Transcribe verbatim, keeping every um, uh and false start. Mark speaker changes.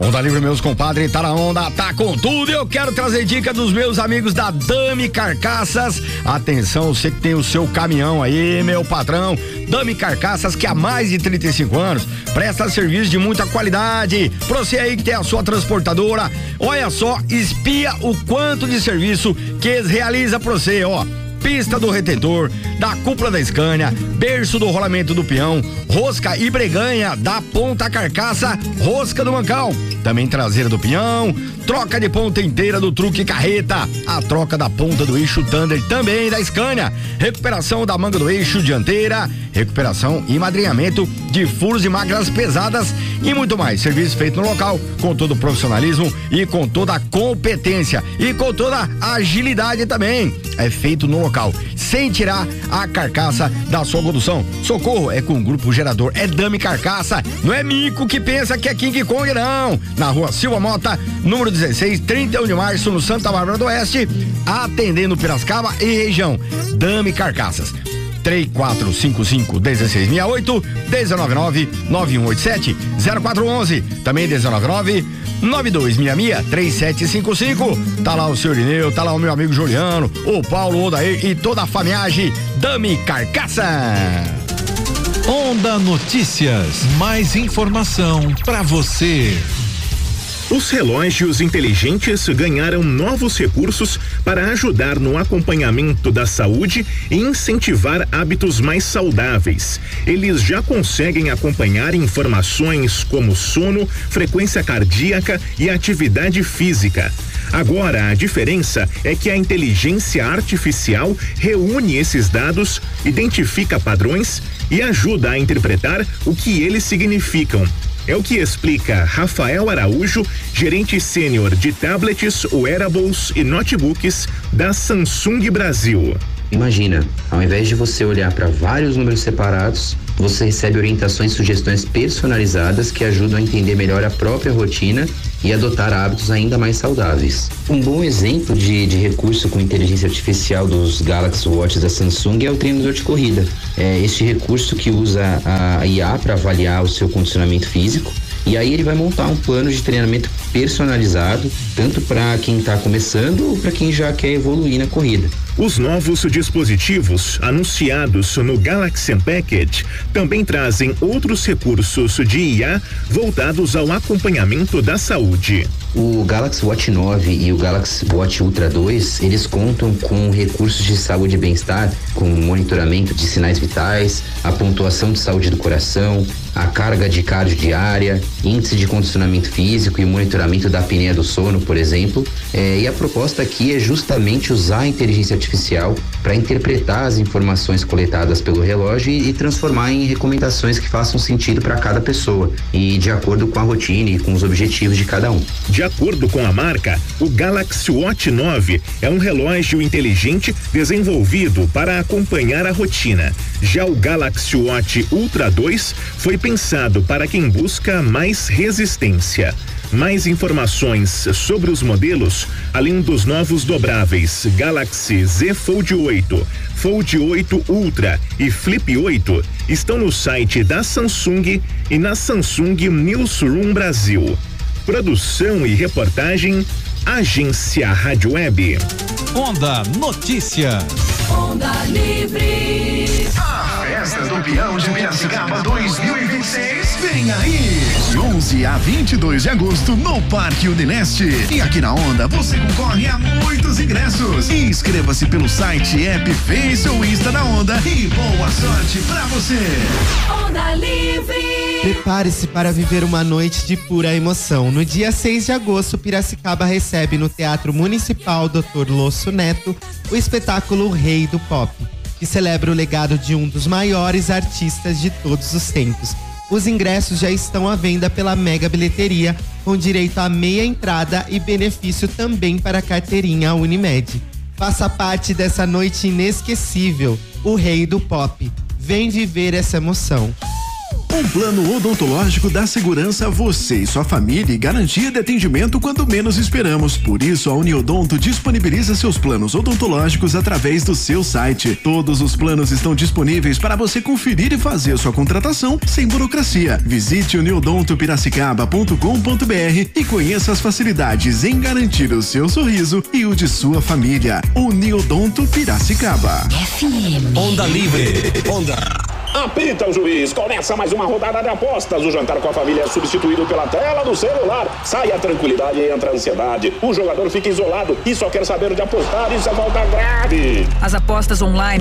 Speaker 1: Onda Livre, meus compadres, tá na onda, tá com tudo. Eu quero trazer dica dos meus amigos da Dami Carcaças. Atenção, você que tem o seu caminhão aí, meu patrão. Dami Carcaças, que há mais de trinta e cinco anos presta serviço de muita qualidade. Pra você aí que tem a sua transportadora, olha só, espia o quanto de serviço que eles realizam pra você, ó. Pista do retentor, da cúpula da Scania, berço do rolamento do peão, rosca e breganha da ponta carcaça, rosca do mancal, também traseira do peão, troca de ponta inteira do truque carreta, a troca da ponta do eixo Thunder também da Scania, recuperação da manga do eixo dianteira, recuperação e madrinhamento de furos e máquinas pesadas e muito mais. Serviço feito no local com todo o profissionalismo e com toda a competência e com toda a agilidade também. É feito no local, sem tirar a carcaça da sua condução. Socorro é com o grupo gerador, é Dami Carcaça, não é mico que pensa que é King Kong não. Na rua Silva Mota, número dezesseis, trinta e um de março, no Santa Bárbara do Oeste, atendendo Piracicaba e região. Dami Carcaças, três quatro cinco cinco, um seis seis oito, um nove nove, nove um oito sete, zero quatro um um, também um nove nove, nove dois seis seis, três sete cinco cinco. Tá lá o senhor Ineu, tá lá o meu amigo Juliano, o Paulo, o Odair e toda a famiagem Dami Carcaça.
Speaker 2: Onda Notícias, mais informação pra você.
Speaker 3: Os relógios inteligentes ganharam novos recursos para ajudar no acompanhamento da saúde e incentivar hábitos mais saudáveis. Eles já conseguem acompanhar informações como sono, frequência cardíaca e atividade física. Agora, a diferença é que a inteligência artificial reúne esses dados, identifica padrões e ajuda a interpretar o que eles significam. É o que explica Rafael Araújo, gerente sênior de tablets, wearables e notebooks da Samsung Brasil.
Speaker 4: Imagina, ao invés de você olhar para vários números separados, você recebe orientações e sugestões personalizadas que ajudam a entender melhor a própria rotina e adotar hábitos ainda mais saudáveis. Um bom exemplo de, de recurso com inteligência artificial dos Galaxy Watch da Samsung é o treinador de corrida. É este recurso que usa a I A para avaliar o seu condicionamento físico, e aí ele vai montar um plano de treinamento personalizado, tanto para quem está começando ou para quem já quer evoluir na corrida.
Speaker 3: Os novos dispositivos anunciados no Galaxy Package também trazem outros recursos de I A voltados ao acompanhamento da saúde.
Speaker 4: O Galaxy Watch nove e o Galaxy Watch Ultra dois, eles contam com recursos de saúde e bem-estar, com monitoramento de sinais vitais, a pontuação de saúde do coração, a carga de cardio diária, índice de condicionamento físico e monitoramento da apneia do sono, por exemplo. É, e a proposta aqui é justamente usar a inteligência artificial para interpretar as informações coletadas pelo relógio e, e transformar em recomendações que façam sentido para cada pessoa e de acordo com a rotina e com os objetivos de cada um.
Speaker 3: De acordo com a marca, o Galaxy Watch nove é um relógio inteligente desenvolvido para acompanhar a rotina. Já o Galaxy Watch Ultra dois foi pensado para quem busca mais resistência. Mais informações sobre os modelos, além dos novos dobráveis Galaxy Z Fold oito, Fold oito Ultra e Flip oito, estão no site da Samsung e na Samsung Newsroom Brasil. Produção e reportagem, Agência Rádio Web.
Speaker 2: Onda Notícias.
Speaker 5: Onda Livre.
Speaker 6: A Festa do Peão de Piracicaba dois mil e vinte e seis vem aí. De onze a vinte e dois de agosto no Parque Unileste. E aqui na Onda você concorre a muitos ingressos. Inscreva-se pelo site, app, Face ou Insta da Onda e boa sorte pra você.
Speaker 5: Onda Livre.
Speaker 7: Prepare-se para viver uma noite de pura emoção. No dia seis de agosto, Piracicaba recebe no Teatro Municipal doutor Losso Neto o espetáculo Rei do Pop, que celebra o legado de um dos maiores artistas de todos os tempos. Os ingressos já estão à venda pela Mega Bilheteria, com direito a meia entrada e benefício também para a carteirinha Unimed. Faça parte dessa noite inesquecível, o Rei do Pop. Vem viver essa emoção.
Speaker 6: Um plano odontológico dá segurança a você e sua família e garantia de atendimento quando menos esperamos. Por isso, a Uniodonto disponibiliza seus planos odontológicos através do seu site. Todos os planos estão disponíveis para você conferir e fazer sua contratação sem burocracia. Visite uniodonto piracicaba ponto com ponto br e conheça as facilidades em garantir o seu sorriso e o de sua família. Uniodonto Piracicaba.
Speaker 5: F M.
Speaker 8: Onda Livre. Onda.
Speaker 9: Apita o juiz, começa mais uma rodada de apostas. O jantar com a família é substituído pela tela do celular. Sai a tranquilidade e entra a ansiedade. O jogador fica isolado e só quer saber de apostar. Isso é falta grave.
Speaker 10: As apostas online